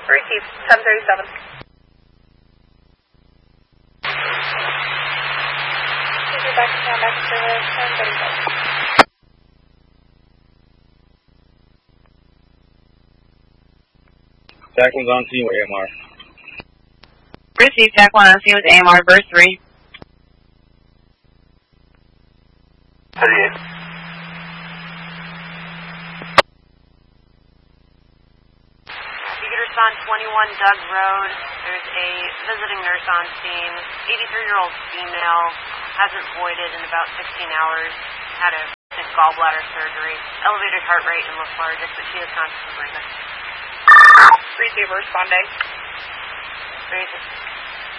Received, 1037. Please get back to town, back to service, 1037. TAC 1's on scene with AMR. Received, TAC 1 on scene with AMR, burst 3. 38. You could respond 21 Doug Road. There's a visiting nurse on scene. 83-year-old female, hasn't voided in about 16 hours. Had a gallbladder surgery. Elevated heart rate and lethargic, but she is conscious and breathing. Receiver responding. Received.